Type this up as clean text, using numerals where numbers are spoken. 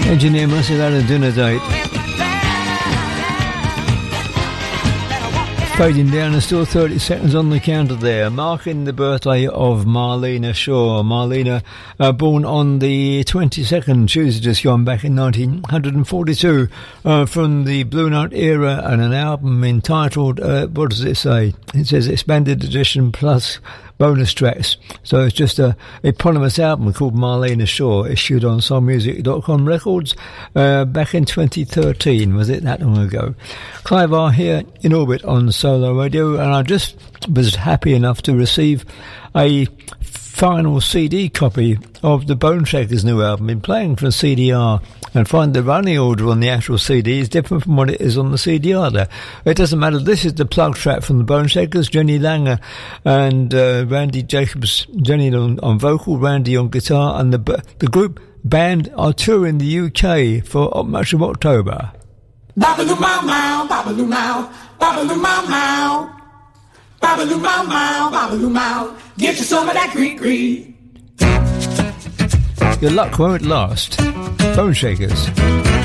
Engineer must have had a dinner date. Fading down, and still 30 seconds on the counter there, marking the birthday of Marlena Shaw. Marlena, born on the 22nd, Tuesday just gone back in 1942, from the Blue Note era, and an album entitled, what does it say? It says Expanded Edition Plus bonus tracks. So it's just a eponymous album called Marlena Shaw, issued on soulmusic.com records back in 2013. Was it that long ago? Clive R here in orbit on Solo Radio, and I just was happy enough to receive a final CD copy of the Bone Shakers' new album. Been playing from CDR, and find the running order on the actual CD is different from what it is on the CDR there. It doesn't matter. This is the plug track from the Bone Shakers, Jenny Langer and Randy Jacobs, Jenny on vocal, Randy on guitar, and the group band are touring the UK for much of October. Babaloo mau mau, babaloo mau, babaloo mau mau, babaloo mau mau, babaloo mau. Get you some of that Greek greed. Your luck won't last. Bone Shakers.